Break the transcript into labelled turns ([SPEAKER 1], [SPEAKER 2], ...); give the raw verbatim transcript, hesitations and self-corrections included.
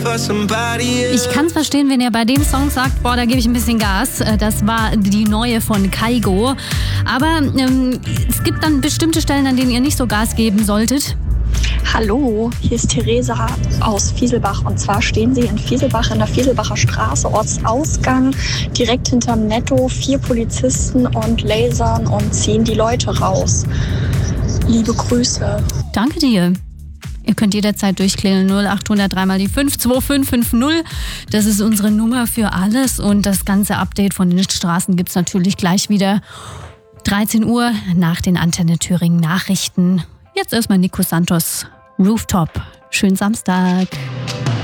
[SPEAKER 1] Ich kann es verstehen, wenn ihr bei dem Song sagt, boah, da gebe ich ein bisschen Gas. Das war die neue von Kygo. Aber ähm, es gibt dann bestimmte Stellen, an denen ihr nicht so Gas geben solltet.
[SPEAKER 2] Hallo, hier ist Theresa aus Fieselbach. Und zwar stehen Sie in Fieselbach in der Fieselbacher Straße, Ortsausgang, direkt hinterm Netto, vier Polizisten und lasern und ziehen die Leute raus. Liebe Grüße.
[SPEAKER 1] Danke dir. Ihr könnt jederzeit durchklingeln, null acht hundert drei mal die fünf zwei fünf fünf null. Das ist unsere Nummer für alles und das ganze Update von den Straßen gibt es natürlich gleich wieder. dreizehn Uhr nach den Antenne Thüringen Nachrichten. Jetzt erstmal Nico Santos, Rooftop. Schönen Samstag.